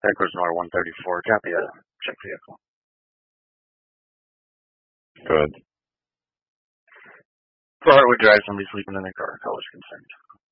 Headquarters Noir 134, copy, check vehicle. Good. Florida would drive somebody sleeping in their car, callers concerned.